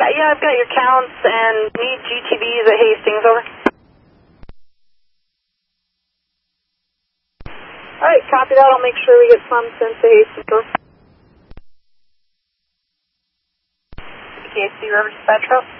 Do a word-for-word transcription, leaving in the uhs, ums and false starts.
yeah, I've got your counts and need G T Bs at Hastings, over. Alright, copy that. I'll make sure we get some sent to Hastings, over. K C River Dispatch Route.